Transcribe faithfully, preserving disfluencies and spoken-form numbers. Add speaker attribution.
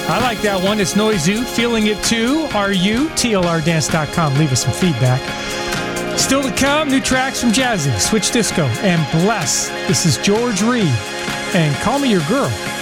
Speaker 1: I like that one. It's Noizu. Feeling it too. Are you? T L R dance dot com. Leave us some feedback. Still to come, new tracks from Jazzy, Switch Disco, and Bless. This is George Reed. And Call Me Your Girl.